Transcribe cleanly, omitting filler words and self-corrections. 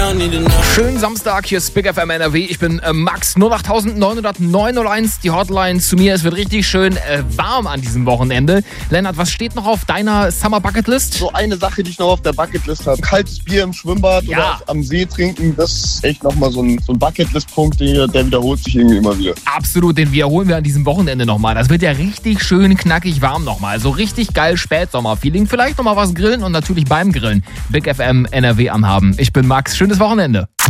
Schönen Samstag, hier ist Big FM NRW. Ich bin Max 08901, die Hotline zu mir. Es wird richtig schön warm an diesem Wochenende. Lennart, was steht noch auf deiner Summer Bucketlist? So eine Sache, die ich noch auf der Bucketlist habe. Kaltes Bier im Schwimmbad oder am See trinken, das ist echt nochmal so ein Bucketlist-Punkt, der wiederholt sich irgendwie immer wieder. Absolut, den wiederholen wir an diesem Wochenende nochmal. Das wird ja richtig schön knackig warm nochmal. So richtig geil Spätsommer-Feeling. Vielleicht nochmal was grillen und natürlich beim Grillen Big FM NRW anhaben. Ich bin Max, schönes Wochenende.